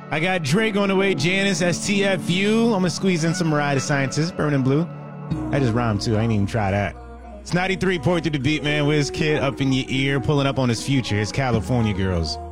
I got Drake on the way, Janice, STFU. I'm going to squeeze in some Mariah the Scientist, Burning Blue. I just rhymed too. I ain't even try that. It's 93 Point through the beat, man. Wiz Kid up in your ear, pulling up on his future. It's California Girls.